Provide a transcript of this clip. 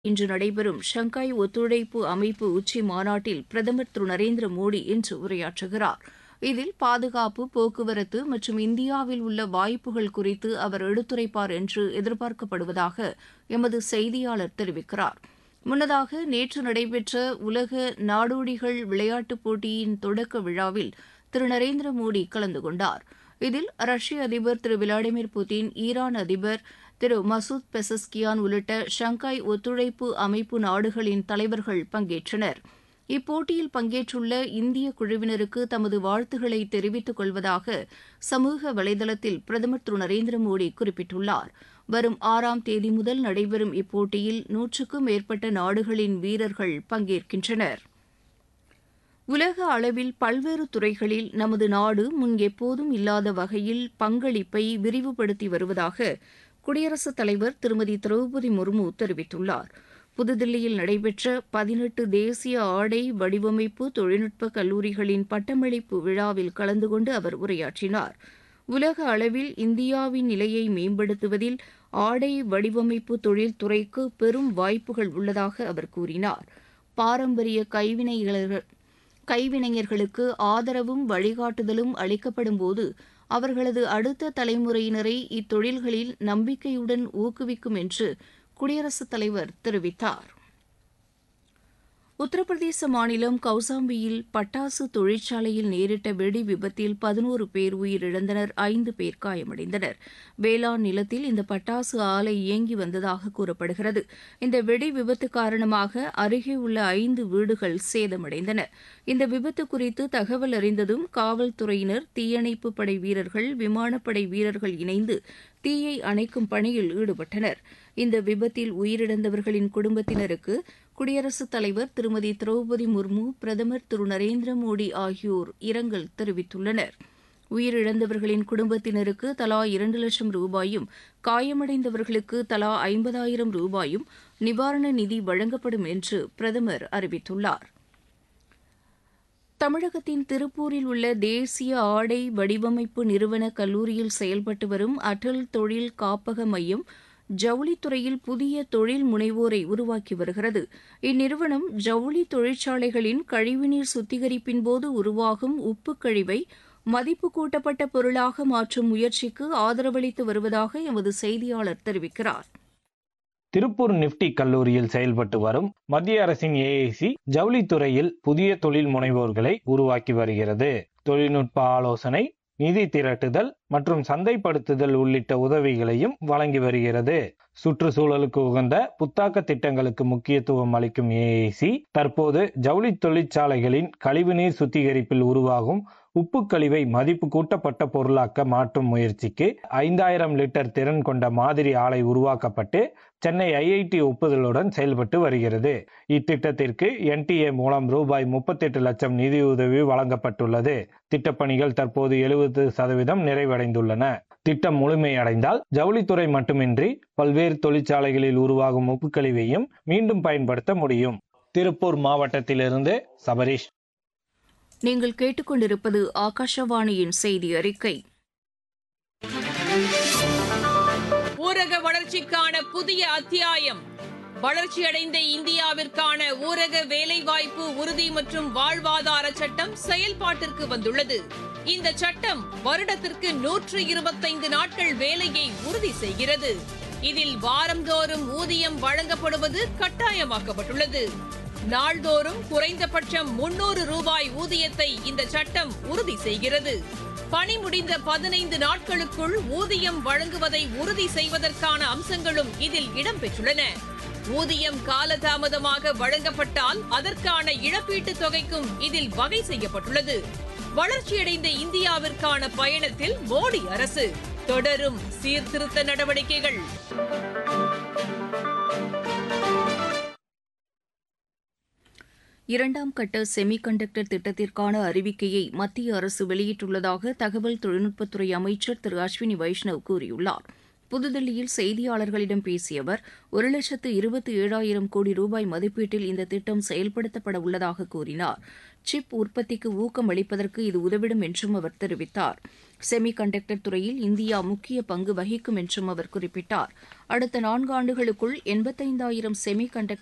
இன்று நடைபெறும் ஷங்காய் ஒத்துழைப்பு அமைப்பு உச்சி மாநாட்டில் பிரதமர் திரு நரேந்திர மோடி இன்று உரையாற்றுகிறார். இதில் பாதுகாப்பு, போக்குவரத்து மற்றும் இந்தியாவில் உள்ள வாய்ப்புகள் குறித்து அவர் எடுத்துரைப்பார் என்று எதிர்பார்க்கப்படுவதாக எமது செய்தியாளர் தெரிவிக்கிறார். முன்னதாக நேற்று நடைபெற்ற உலக நாடோடிகள் விளையாட்டுப் போட்டியின் தொடக்க விழாவில் திரு நரேந்திர மோடி கலந்து கொண்டார். இதில் ரஷ்ய அதிபர் திரு விளாடிமிர் புட்டின், ஈரான் அதிபர் திரு மசூத் பெசஸ்கியான் உள்ளிட்ட ஷங்காய் ஒத்துழைப்பு அமைப்பு நாடுகளின் தலைவர்கள் பங்கேற்றனர். இப்போட்டியில் பங்கேற்றுள்ள இந்திய குழுவினருக்கு தமது வாழ்த்துக்களை தெரிவித்துக் கொள்வதாக சமூக வலைதளத்தில் பிரதமர் திரு நரேந்திர மோடி குறிப்பிட்டுள்ளார். வரும் 6ஆம் தேதி முதல் நடைபெறும் இப்போட்டியில் 100க்கும் மேற்பட்ட நாடுகளின் வீரர்கள் பங்கேற்கின்றனர். உலக அளவில் பல்வேறு துறைகளில் நமது நாடு முன் எப்போதும் இல்லாத வகையில் பங்களிப்பை விரிவுபடுத்தி வருவதாக குடியரசுத் தலைவர் திருமதி திரௌபதி முர்மு தெரிவித்துள்ளார். புதுதில்லியில் நடைபெற்ற 18 தேசிய ஆடை வடிவமைப்பு தொழில்நுட்ப கல்லூரிகளின் பட்டமளிப்பு விழாவில் கலந்து கொண்டு அவர் உரையாற்றினார். உலக அளவில் இந்தியாவின் நிலையை மேம்படுத்துவதில் ஆடை வடிவமைப்பு தொழில்துறைக்கு பெரும் வாய்ப்புகள் உள்ளதாக அவர் கூறினார். பாரம்பரிய கைவினைஞர்களுக்கு ஆதரவும் வழிகாட்டுதலும் அளிக்கப்படும்போது அவர்களது அடுத்த தலைமுறையினரை இத்தொழில்களில் நம்பிக்கையுடன் ஊக்குவிக்கும் என்று குடியரசுத் தலைவர் தெரிவித்தார். உத்தரப்பிரதேச மாநிலம் கௌசாம்பியில் பட்டாசு தொழிற்சாலையில் நேரிட்ட வெடி விபத்தில் 11 பேர் உயிரிழந்தனர், 5 பேர் காயமடைந்தனர். வேளாண் நிலத்தில் இந்த பட்டாசு ஆலை இயங்கி வந்ததாக கூறப்படுகிறது. இந்த வெடி விபத்து காரணமாக அருகே உள்ள 5 வீடுகள் சேதமடைந்தன. இந்த விபத்து குறித்து தகவல் அறிந்ததும் காவல்துறையினர், தீயணைப்பு படை வீரர்கள், விமானப்படை வீரர்கள் இணைந்து தீயை அணைக்கும் பணியில் ஈடுபட்டனர். இந்த விபத்தில் உயிரிழந்தவர்களின் குடும்பத்தினருக்கு குடியரசுத் தலைவர் திருமதி திரௌபதி முர்மு, பிரதமர் திரு நரேந்திர மோடி ஆகியோர் இரங்கல் தெரிவித்துள்ளனர். உயிரிழந்தவர்களின் குடும்பத்தினருக்கு தலா 2 லட்சம் ரூபாயும், காயமடைந்தவர்களுக்கு தலா 50,000 ரூபாயும் நிவாரண நிதி வழங்கப்படும் என்று பிரதமர் அறிவித்துள்ளார். தமிழகத்தின் திருப்பூரில் உள்ள தேசிய ஆடை வடிவமைப்பு நிறுவன கல்லூரியில் செயல்பட்டு வரும் அடல் தொழில் காப்பக மையம் ஜவுளித்துறையில் புதிய தொழில் முனைவோரை உருவாக்கி வருகிறது. இந்நிறுவனம் ஜவுளி தொழிற்சாலைகளின் கழிவுநீர் சுத்திகரிப்பின் போது உருவாகும் உப்பு கழிவை மதிப்பு கூட்டப்பட்ட பொருளாக மாற்றும் முயற்சிக்கு ஆதரவளித்து வருவதாக எமது செய்தியாளர் தெரிவிக்கிறார். திருப்பூர் நிப்டி கல்லூரியில் செயல்பட்டு வரும் மத்திய அரசின் ஏஐசி ஜவுளித்துறையில் புதிய தொழில் முனைவோர்களை உருவாக்கி வருகிறது. தொழில்நுட்ப ஆலோசனை, நிதி திரட்டுதல் மற்றும் சந்தைப்படுத்துதல் உள்ளிட்ட உதவிகளையும் வழங்கி வருகிறது. சுற்றுச்சூழலுக்கு உகந்த புத்தாக்க திட்டங்களுக்கு முக்கியத்துவம் அளிக்கும் ஏஐசி தற்போது ஜவுளி தொழிற்சாலைகளின் கழிவுநீர் சுத்திகரிப்பில் உருவாகும் உப்பு கழிவை மதிப்பு கூட்டப்பட்ட பொருளாக்க மாற்றும் முயற்சிக்கு 5000 லிட்டர் திறன் கொண்ட மாதிரி ஆலை உருவாக்கப்பட்டு சென்னை ஐஐடி ஒப்புதலுடன் செயல்பட்டு வருகிறது. இத்திட்டத்திற்கு என்டிஏ மூலம் ரூபாய் 38 லட்சம் நிதியுதவி வழங்கப்பட்டுள்ளது. திட்டப்பணிகள் தற்போது 70% நிறைவடைந்துள்ளன. திட்டம் முழுமையடைந்தால் ஜவுளித்துறை மட்டுமின்றி பல்வேறு தொழிற்சாலைகளில் உருவாகும் உப்பு கழிவையும் மீண்டும் பயன்படுத்த முடியும். திருப்பூர் மாவட்டத்திலிருந்து சபரீஷ். நீங்கள் கேட்டுக்கொண்டிருப்பது ஆகாஷவாணியின் செய்தி அறிக்கை. ஊரக வளர்ச்சிக்கான புதிய அத்தியாயம். வளர்ச்சியடைந்த இந்தியாவிற்கான ஊரக வேலைவாய்ப்பு உறுதி மற்றும் வாழ்வாதார சட்டம் செயல்பாட்டிற்கு வந்துள்ளது. இந்த சட்டம் வருடத்திற்கு 125 நாட்கள் வேலையை உறுதி செய்கிறது. இதில் வாரந்தோறும் ஊதியம் வழங்கப்படுவது கட்டாயமாக்கப்பட்டுள்ளது. நாள்தோறும் குறைந்தபட்சம் 300 ரூபாய் ஊதியத்தை இந்த சட்டம் உறுதி செய்கிறது. பணி முடிந்த 15 நாட்களுக்குள் ஊதியம் வழங்குவதை உறுதி செய்வதற்கான அம்சங்களும் இதில் இடம்பெற்றுள்ளன. ஊதியம் காலதாமதமாக வழங்கப்பட்டால் அதற்கான இழப்பீட்டுத் தொகைக்கும் இதில் வகை செய்யப்பட்டுள்ளது. வளர்ச்சியடைந்த இந்தியாவிற்கான பயணத்தில் மோடி அரசு தொடரும் சீர்திருத்த நடவடிக்கைகள். இரண்டாம் கட்ட செமிகண்டக்டர் திட்டத்திற்கான அறிவிக்கையை மத்திய அரசு வெளியிட்டுள்ளதாக தகவல் தொழில்நுட்பத்துறை அமைச்சர் திரு அஸ்வினி வைஷ்ணவ் கூறியுள்ளார். புதுதில்லியில் செய்தியாளர்களிடம் பேசிய அவர் 1,27,000 கோடி ரூபாய் மதிப்பீட்டில் இந்த திட்டம் செயல்படுத்தப்பட உள்ளதாக கூறினார். சிப் உற்பத்திக்கு ஊக்கம் அளிப்பதற்கு இது உதவிடும் என்றும் அவர் தெரிவித்தார். செமி கண்டக்டர் துறையில் இந்தியா முக்கிய பங்கு வகிக்கும் என்றும் அவர் குறிப்பிட்டார். அடுத்த 4 ஆண்டுகளுக்குள் 85,000 செமி கண்டக்டர்